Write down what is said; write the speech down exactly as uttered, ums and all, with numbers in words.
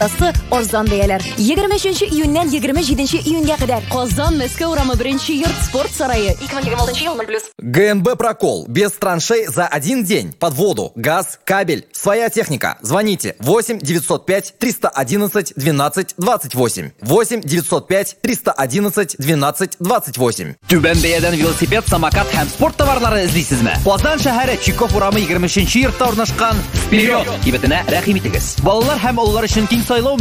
Асы арзан бәяләр. егерме өченче июньнән егерме җиденче июньгә кадәр Казан Мәскәү урамы беренче йорт спорт сарае. ике мең егерме алтынчы ел ноль плюс. ГМБ Прокол. Без траншей за один день. Под воду, газ, кабель, своя техника. Звоните восемь девятьсот пять триста одиннадцать двенадцать двадцать восемь. восемь девятьсот пять триста одиннадцать двенадцать двадцать восемь. Түбән бәядән велосипед, самокат һәм спорт товарлары эзлисезме? Казан шәһәре Чиков урамы егерме өченче йортта урнашкан Вперед! Кибетенә рәхим итегез. Балалар һәм олылар өчен киң сайлау